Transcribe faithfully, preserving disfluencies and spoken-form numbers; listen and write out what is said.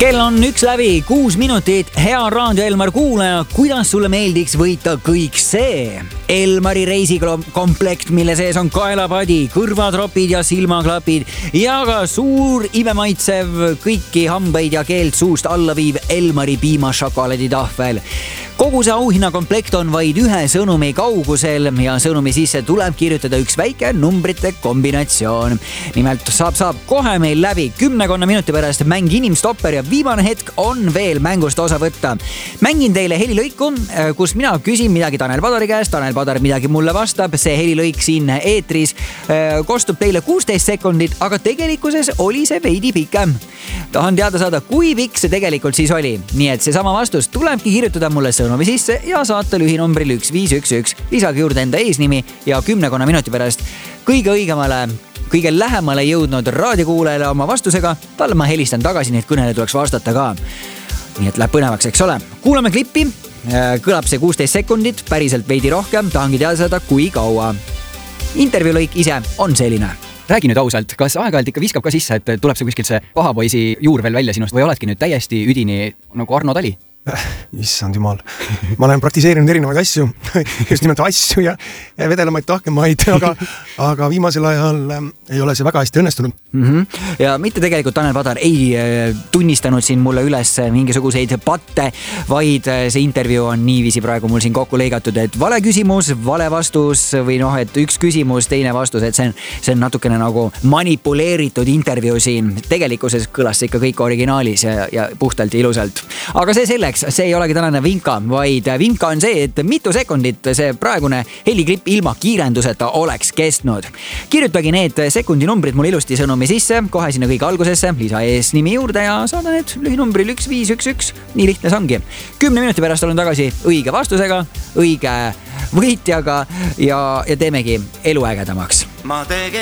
Kell on üks läbi, kuus minutit. Hea Raadio Elmar kuulaja, kuidas sulle meeldiks võita kõik see? Elmari reisikomplekt, mille sees on kaelapadi, kõrvatropid ja silmaklapid ja ka suur imemaitsev kõiki hambaid ja keelt suust alla viiv Elmari piimašokolaaditahvel. Kogu see auhinnakomplekt on vaid ühe sõnumi kaugusel ja sõnumi sisse tuleb kirjutada üks väike numbrite kombinatsioon. Nimelt saab saab kohe meil läbi kümnekonna minuti pärast mäng inimstopper ja viimane hetk on veel mängust osa võtta. Mängin teile helilõiku, kus mina küsin midagi Tanel Padari käest, Tanel Padar midagi mulle vastab. See helilõik siin eetris kostub teile kuusteist sekundit, aga tegelikkuses oli see veidi pikem. Tahan teada saada, kui pikk see tegelikult siis oli. Nii et see sama vastus tulebki kirjutada mulle sõnumi sisse ja saata lühinombril üks viis üks üks. Lisage juurde enda eesnimi ja kümnekonna minuti pärast kõige õigemale, kõige lähemale jõudnud raadiokuulajale oma vastusega. Talle ma helistan tagasi, nii et kõnele tuleks vastata ka. Nii et läheb põnevaks, eks ole. Kuulame klippi. Kõlab see kuusteist sekundit, päriselt veidi rohkem. Tahangi teada saada, kui kaua. Intervjuulõik ise on selline. Räägi nüüd ausalt, kas aeg-ajalt ikka viskab ka sisse, et tuleb see kuskilt see pahapoisi juur veel välja sinust või oledki nüüd täiesti üdini nagu Arno Tali? Issand jumal. Ma olen praktiseerinud erinevaid asju, just nimelt asju ja vedelamaid tahkemaid, aga, aga viimasel ajal ei ole see väga hästi õnnestunud. Mm-hmm. Ja mitte tegelikult Tanel Padar ei tunnistanud siin mulle üles mingisuguseid patte, vaid see intervjuu on niiviisi praegu mul siin kokku leigatud, et vale küsimus, vale vastus või noh, et üks küsimus, teine vastus, et see on, see on natukene nagu manipuleeritud intervjuu siin. Tegelikkuses kõlas see ikka kõik originaalis ja, ja puhtalt ja ilusalt. Aga see selle see ei olegi tänane vinka, vaid vinka on see, et mitu sekundit see praegune heliklipp ilma kiirenduseta oleks kestnud. Kirjutagi need sekundinumbrid mul ilusti sõnumi sisse, kohe sinna kõige algusesse, lisa ees nimi juurde ja saada need lühinumbril üks viis üks üks. Nii lihtne see ongi. Kümne minuti pärast olen tagasi õige vastusega, õige võitjaga ja, ja teemegi elu ägedamaks. Ma tegin